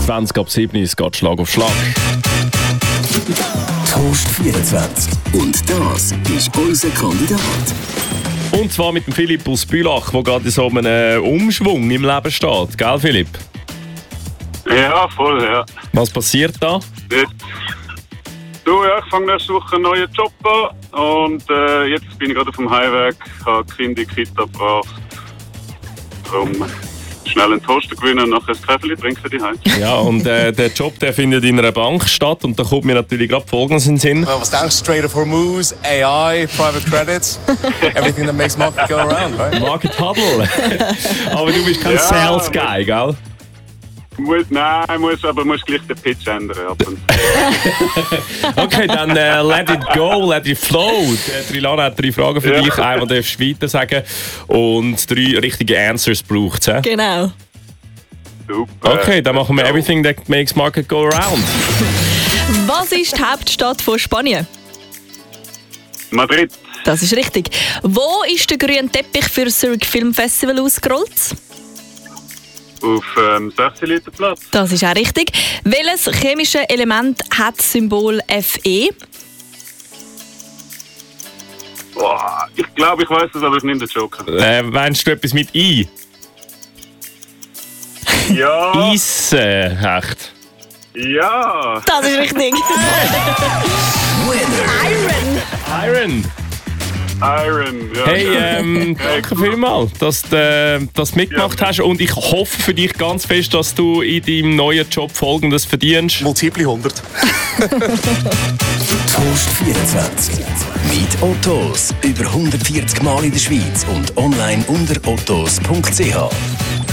20 ab 7 es geht Schlag auf Schlag. Toast 24. Und das ist unser Kandidat. Und zwar mit dem Philipp aus Bülach, der gerade in so einem Umschwung im Leben steht. Gell, Philipp? Ja, voll, ja. Was passiert da? Jetzt, ich fange nächste Woche einen neuen Job an und jetzt bin ich gerade auf dem Heimweg, habe die Kinder in die Kita gebracht, um schnell einen Toaster gewinnen und nachher ein Käferchen trinken die Heim. Ja, und der Job der findet in einer Bank statt und da kommt mir natürlich gerade Folgendes in den Sinn. Was denkst du? Straight of Hormuz, AI, Private Credits, everything that makes market go around, right? Market Huddle. Aber du bist kein Sales Guy, gell? Muss gleich den Pitch ändern. Ab und Okay, dann let it go, let it flow. Trilana hat 3 Fragen für dich. Einmal darfst du weiter sagen und 3 richtige Answers braucht es. Genau. super. Okay, dann machen wir Everything that makes market go around. Was ist die Hauptstadt von Spanien? Madrid. Das ist richtig. Wo ist der grüne Teppich für das Zurich Film Festival ausgerollt? Auf 16 Liter Platz. Das ist auch richtig. Welches chemische Element hat das Symbol Fe? Boah, ich glaube, ich weiß es, aber ich nehme den Joker. Meinst du etwas mit I? Ja. Eisenhecht. Ja. Das ist richtig. Iron. Iron. Ja. Hey, danke vielmals, dass du das mitgemacht hast und ich hoffe für dich ganz fest, dass du in deinem neuen Job Folgendes verdienst. Multiple 100. Toast 24. Mit Ottos. Über 140 Mal in der Schweiz und online unter ottos.ch.